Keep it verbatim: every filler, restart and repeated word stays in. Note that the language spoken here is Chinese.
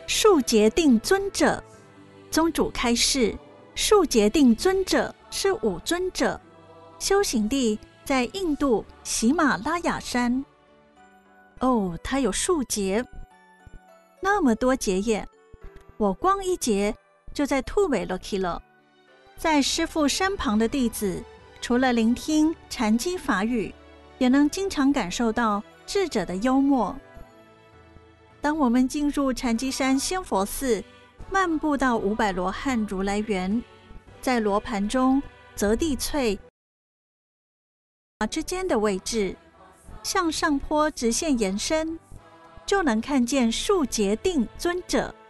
树节定尊者。宗主开示，树节定尊者是五尊者，修行地在印度喜马拉雅山。哦，它有数节，那么多节耶！我光一节就在吐尾了去了。在师父身旁的弟子，除了聆听禅机法语，也能经常感受到智者的幽默。当我们进入禅机山仙佛寺，漫步到五百罗汉如来园，在罗盘中择地翠之间的位置，向上坡直线延伸，就能看见树节定尊者。